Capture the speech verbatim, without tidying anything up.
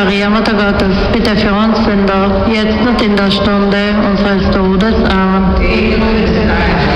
Maria, Mutter Gottes, bitte für uns Sünder, jetzt und in der Stunde unseres Todes. Amen.